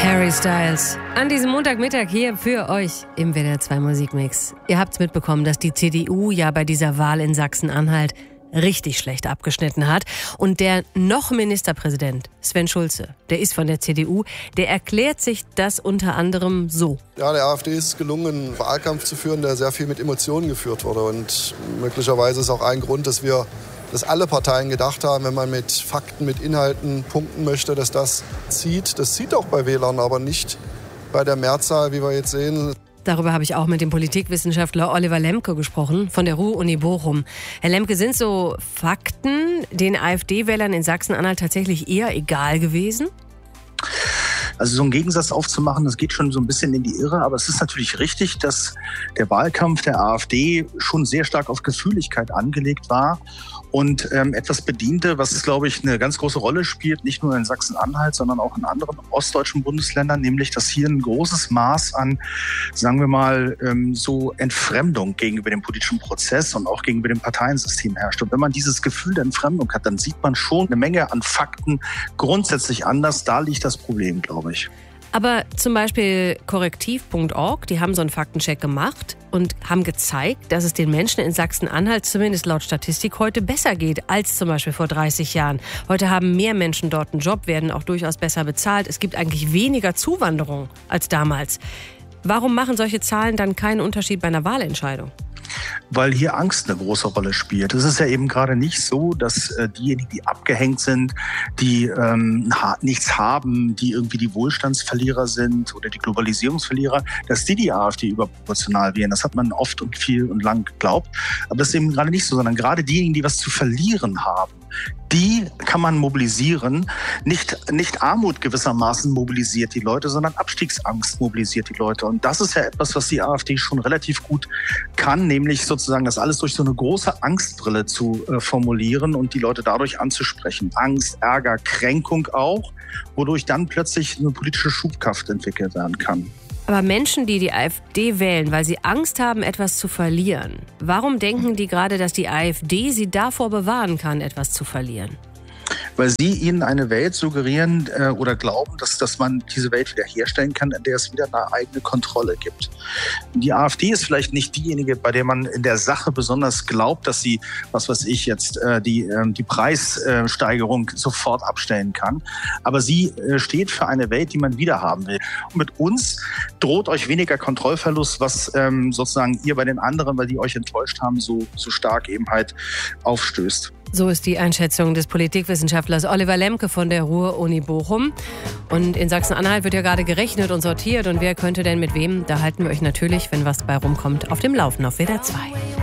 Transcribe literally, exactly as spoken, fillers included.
Harry Styles. An diesem Montagmittag hier für euch im W D R zwei Musikmix. Ihr habt's mitbekommen, dass die C D U ja bei dieser Wahl in Sachsen-Anhalt richtig schlecht abgeschnitten hat. Und der noch Ministerpräsident, Sven Schulze, der ist von der C D U, der erklärt sich das unter anderem so. Ja, der AfD ist es gelungen, einen Wahlkampf zu führen, der sehr viel mit Emotionen geführt wurde. Und möglicherweise ist auch ein Grund, dass wir, dass alle Parteien gedacht haben, wenn man mit Fakten, mit Inhalten punkten möchte, dass das zieht. Das zieht auch bei Wählern, aber nicht bei der Mehrzahl, wie wir jetzt sehen. Darüber habe ich auch mit dem Politikwissenschaftler Oliver Lemke gesprochen, von der Ruhr-Uni Bochum. Herr Lemke, sind so Fakten den AfD-Wählern in Sachsen-Anhalt tatsächlich eher egal gewesen? Also so einen Gegensatz aufzumachen, das geht schon so ein bisschen in die Irre. Aber es ist natürlich richtig, dass der Wahlkampf der AfD schon sehr stark auf Gefühligkeit angelegt war und ähm, etwas bediente, was, glaube ich, eine ganz große Rolle spielt, nicht nur in Sachsen-Anhalt, sondern auch in anderen ostdeutschen Bundesländern, nämlich, dass hier ein großes Maß an, sagen wir mal, ähm, so Entfremdung gegenüber dem politischen Prozess und auch gegenüber dem Parteiensystem herrscht. Und wenn man dieses Gefühl der Entfremdung hat, dann sieht man schon eine Menge an Fakten grundsätzlich anders. Da liegt das Problem, glaube ich. Aber zum Beispiel korrektiv punkt org, die haben so einen Faktencheck gemacht und haben gezeigt, dass es den Menschen in Sachsen-Anhalt zumindest laut Statistik heute besser geht als zum Beispiel vor dreißig Jahren. Heute haben mehr Menschen dort einen Job, werden auch durchaus besser bezahlt. Es gibt eigentlich weniger Zuwanderung als damals. Warum machen solche Zahlen dann keinen Unterschied bei einer Wahlentscheidung? Weil hier Angst eine große Rolle spielt. Es ist ja eben gerade nicht so, dass äh, diejenigen, die abgehängt sind, die ähm, ha- nichts haben, die irgendwie die Wohlstandsverlierer sind oder die Globalisierungsverlierer, dass die die AfD überproportional wählen. Das hat man oft und viel und lang geglaubt. Aber das ist eben gerade nicht so, sondern gerade diejenigen, die was zu verlieren haben, die kann man mobilisieren. Nicht, nicht Armut gewissermaßen mobilisiert die Leute, sondern Abstiegsangst mobilisiert die Leute. Und das ist ja etwas, was die AfD schon relativ gut kann, nämlich sozusagen das alles durch so eine große Angstbrille zu äh, formulieren und die Leute dadurch anzusprechen. Angst, Ärger, Kränkung auch, wodurch dann plötzlich eine politische Schubkraft entwickelt werden kann. Aber Menschen, die die AfD wählen, weil sie Angst haben, etwas zu verlieren, warum denken die gerade, dass die AfD sie davor bewahren kann, etwas zu verlieren? Weil sie ihnen eine Welt suggerieren äh, oder glauben, dass, dass man diese Welt wiederherstellen kann, in der es wieder eine eigene Kontrolle gibt. Die AfD ist vielleicht nicht diejenige, bei der man in der Sache besonders glaubt, dass sie, was weiß ich jetzt, äh, die, äh, die Preissteigerung sofort abstellen kann. Aber sie äh, steht für eine Welt, die man wieder haben will. Und mit uns droht euch weniger Kontrollverlust, was ähm, sozusagen ihr bei den anderen, weil die euch enttäuscht haben, so, so stark eben halt aufstößt. So ist die Einschätzung des Politikwissenschaftlers Oliver Lemke von der Ruhr-Uni Bochum. Und in Sachsen-Anhalt wird ja gerade gerechnet und sortiert. Und wer könnte denn mit wem? Da halten wir euch natürlich, wenn was dabei rumkommt, auf dem Laufen auf W D R zwei.